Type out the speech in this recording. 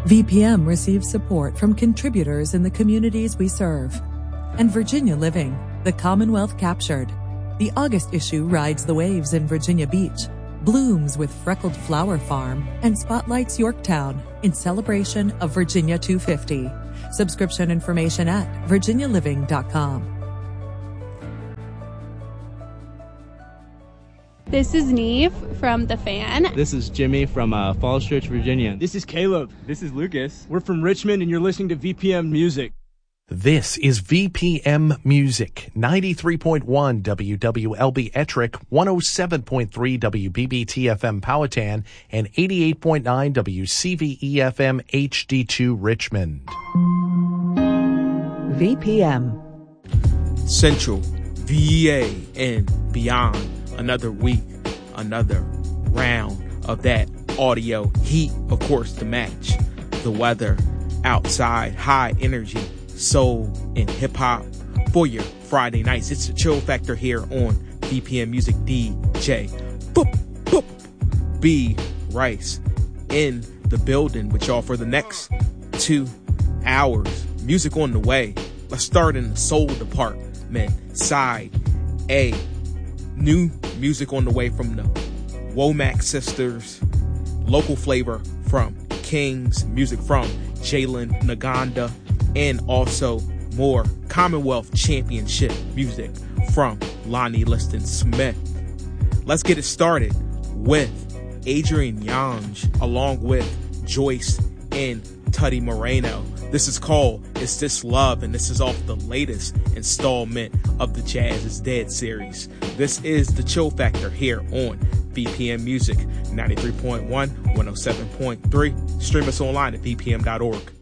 VPM receives support from contributors in the communities we serve. And Virginia Living, the Commonwealth Captured. The August issue rides the waves in Virginia Beach, blooms with Freckled Flower Farm, and spotlights Yorktown in celebration of Virginia 250. Subscription information at virginialiving.com. This is Neve from The Fan. This is Jimmy from Falls Church, Virginia. This is Caleb. This is Lucas. We're from Richmond, and you're listening to VPM Music. This is VPM Music, 93.1 WWLB Ettrick, 107.3 WBBT-FM Powhatan, and 88.9 WCVE-FM HD2 Richmond. VPM. Central, VA, and beyond. Another week, another round of that audio heat, of course, to match the weather outside. High energy, soul, and hip-hop for your Friday nights. It's the Chill Factor here on VPM Music. DJ Boop, boop, B. Rice in the building with y'all for the next 2 hours. Music on the way. Let's start in the soul department. Side A. New music on the way from the Womack Sisters. Local flavor from Kings. Music from Jalen Naganda. And also more Commonwealth Championship music from Lonnie Liston Smith. Let's get it started with Adrian Yange along with Joyce and Tutty Moreno. This is called Is This Love? And this is off the latest installment of the Jazz is Dead series. This is the Chill Factor here on VPM Music 93.1, 107.3. Stream us online at vpm.org.